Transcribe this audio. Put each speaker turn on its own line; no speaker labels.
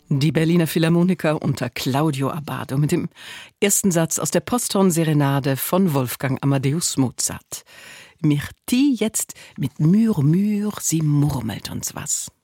Die Berliner Philharmoniker unter Claudio Abbado mit dem ersten Satz aus der Posthorn-Serenade von Wolfgang Amadeus Mozart. Myrtille jetzt mit Murmure, sie murmelt uns was.